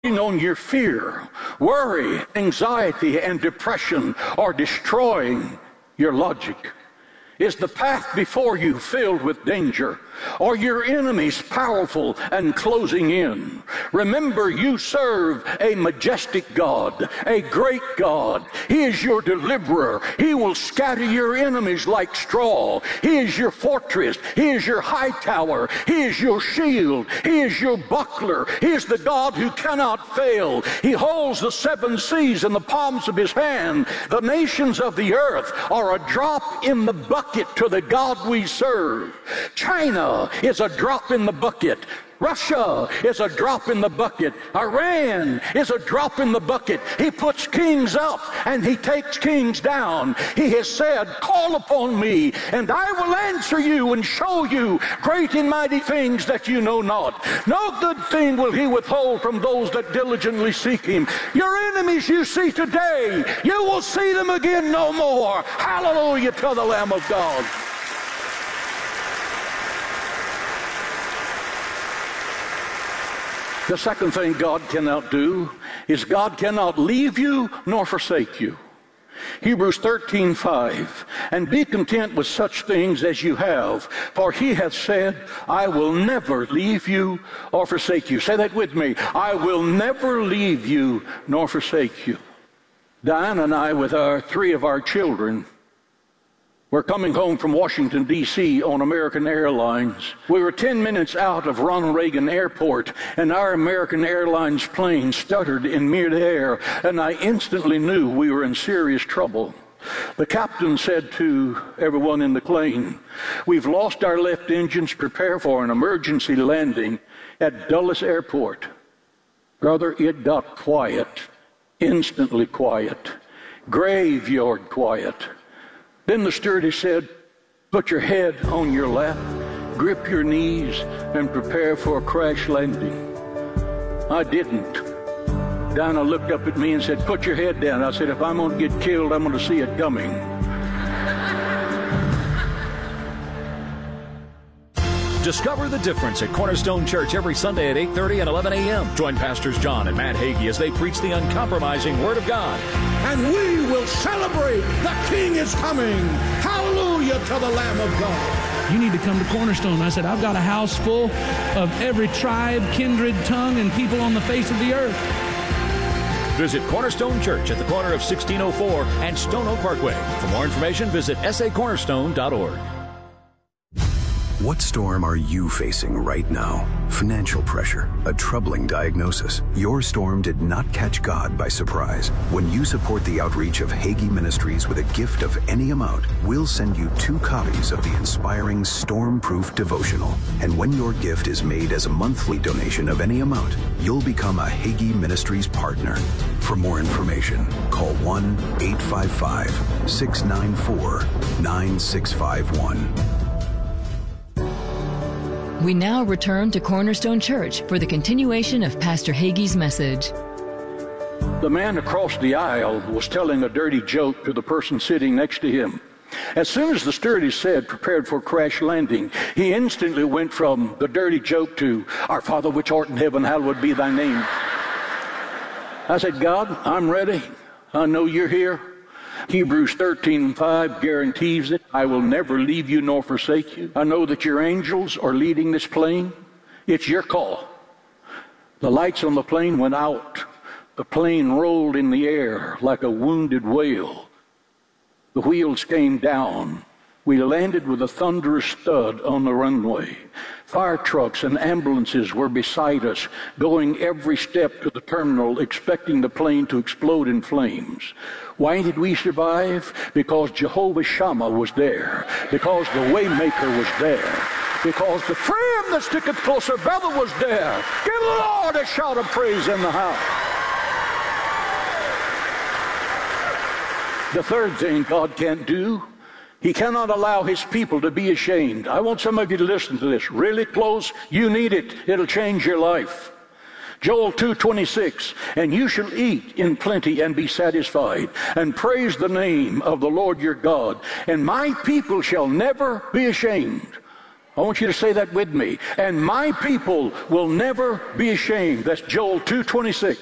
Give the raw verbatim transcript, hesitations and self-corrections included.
on your fear. Worry, anxiety, and depression are destroying your logic. Is the path before you filled with danger? Are your enemies powerful and closing in? Remember, you serve a majestic God, a great God. He is your deliverer. He will scatter your enemies like straw. He is your fortress. He is your high tower. He is your shield. He is your buckler. He is the God who cannot fail. He holds the seven seas in the palms of his hand. The nations of the earth are a drop in the bucket to the God we serve. China is a drop in the bucket. Russia is a drop in the bucket. Iran is a drop in the bucket. He puts kings up and he takes kings down. He has said, call upon me and I will answer you and show you great and mighty things that you know not. No good thing will he withhold from those that diligently seek him. Your enemies you see today, you will see them again no more. Hallelujah to the Lamb of God. The second thing God cannot do is God cannot leave you nor forsake you. Hebrews thirteen five, and be content with such things as you have, for he hath said, I will never leave you or forsake you. Say that with me. I will never leave you nor forsake you. Diana and I, with our three of our children, we're coming home from Washington, D C on American Airlines. We were ten minutes out of Ronald Reagan Airport, and our American Airlines plane stuttered in midair, and I instantly knew we were in serious trouble. The captain said to everyone in the plane, we've lost our left engines, prepare for an emergency landing at Dulles Airport. Brother, it got quiet, instantly quiet, graveyard quiet. Then the stewardess said, put your head on your lap, grip your knees, and prepare for a crash landing. I didn't. Dinah looked up at me and said, put your head down. I said, if I'm going to get killed, I'm going to see it coming. Discover the difference at Cornerstone Church every Sunday at eight thirty and eleven a.m. Join Pastors John and Matt Hagee as they preach the uncompromising Word of God. And we will celebrate the King is coming. Hallelujah to the Lamb of God. You need to come to Cornerstone. I said, I've got a house full of every tribe, kindred, tongue, and people on the face of the earth. Visit Cornerstone Church at the corner of sixteen oh four and Stone Oak Parkway. For more information, visit s a cornerstone dot org. What storm are you facing right now? Financial pressure, a troubling diagnosis. Your storm did not catch God by surprise. When you support the outreach of Hagee Ministries with a gift of any amount, we'll send you two copies of the inspiring Storm-Proof devotional. And when your gift is made as a monthly donation of any amount, you'll become a Hagee Ministries partner. For more information, call one eight five five, six nine four, nine six five one. We now return to Cornerstone Church for the continuation of Pastor Hagee's message. The man across the aisle was telling a dirty joke to the person sitting next to him. As soon as the stewardess said, prepared for crash landing, he instantly went from the dirty joke to, Our Father which art in heaven, hallowed be thy name. I said, God, I'm ready. I know you're here. Hebrews thirteen five guarantees it. I will never leave you nor forsake you. I know that your angels are leading this plane. It's your call. The lights on the plane went out. The plane rolled in the air like a wounded whale. The wheels came down. We landed with a thunderous thud on the runway. Fire trucks and ambulances were beside us, going every step to the terminal, expecting the plane to explode in flames. Why did we survive? Because Jehovah Shammah was there. Because the Waymaker was there. Because the friend that sticketh closer brother was there. Give the Lord a shout of praise in the house. The third thing God can't do, He cannot allow His people to be ashamed. I want some of you to listen to this really close. You need it. It'll change your life. Joel two twenty-six, and you shall eat in plenty and be satisfied, and praise the name of the Lord your God, and my people shall never be ashamed. I want you to say that with me. And my people will never be ashamed. That's Joel two twenty-six.